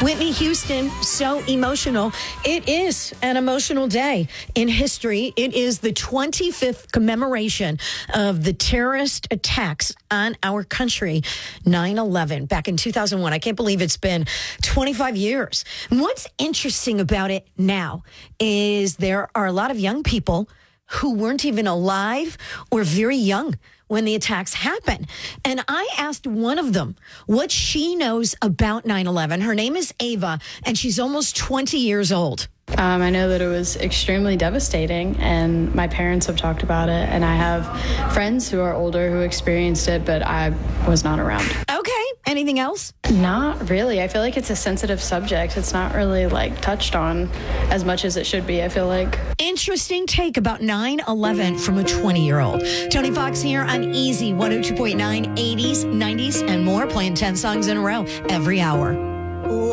Whitney Houston, so emotional. It is an emotional day in history. It is the 25th commemoration of the terrorist attacks on our country, 9/11, back in 2001. I can't believe it's been 25 years. What's interesting about it now is there are a lot of young people who weren't even alive or very young when the attacks happened. And I asked one of them what she knows about 9/11. Her name is Ava, and she's almost 20 years old. I know that it was extremely devastating, and my parents have talked about it, and I have friends who are older who experienced it, but I was not around. Okay. Anything else? Not really. I feel like it's a sensitive subject. It's not really touched on as much as it should be, I feel like. Interesting take about 9/11 from a 20-year-old. Tony Fox here on Easy 102.9, 80s, 90s, and more, playing 10 songs in a row every hour.